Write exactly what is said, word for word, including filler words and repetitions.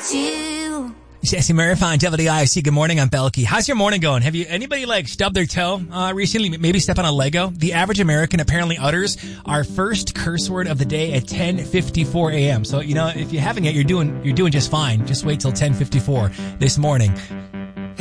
you. Jesse Marathon, W I C. Good morning. I'm Belky. How's your morning going? Have you anybody like stubbed their toe uh, recently? Maybe step on a Lego? The average American apparently utters our first curse word of the day at ten fifty-four a.m. So, you know, if you haven't yet, you're doing you're doing just fine. Just wait till ten fifty-four this morning.